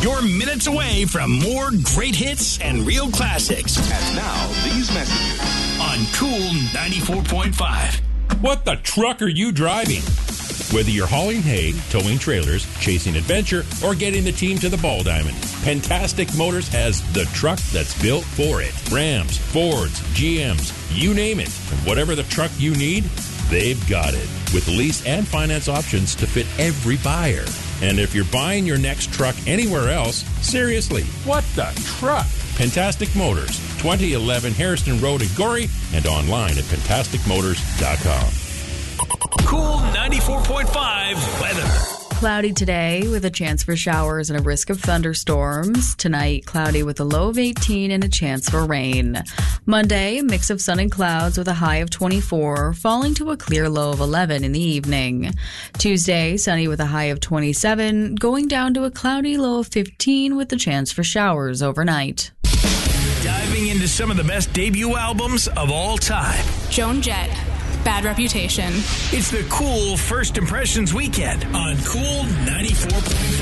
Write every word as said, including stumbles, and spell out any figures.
You're minutes away from more great hits and real classics. And now, these messages. On Cool ninety-four point five. What the truck are you driving? Whether you're hauling hay, towing trailers, chasing adventure, or getting the team to the Ball Diamond, Pentastic Motors has the truck that's built for it. Rams, Fords, G Ms, you name it. And whatever the truck you need, they've got it. With lease and finance options to fit every buyer. And if you're buying your next truck anywhere else, seriously, what the truck? Pentastic Motors, twenty eleven Harrison Road in Gorey, and online at pentastic motors dot com. Cool ninety-four point five weather. Cloudy today with a chance for showers and a risk of thunderstorms. Tonight, cloudy with a low of eighteen and a chance for rain. Monday, a mix of sun and clouds with a high of twenty-four, falling to a clear low of eleven in the evening. Tuesday, sunny with a high of twenty-seven, going down to a cloudy low of fifteen with a chance for showers overnight. Diving into some of the best debut albums of all time. Joan Jett, Bad Reputation. It's the Cool First Impressions Weekend on Cool ninety-four point five.